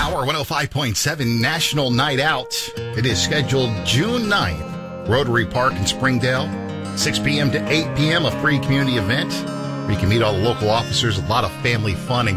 Power 105.7 National Night Out. It is scheduled June 9th. Rotary Park in Springdale. 6 p.m. to 8 p.m. A free community event where you can meet all the local officers. A lot of family fun and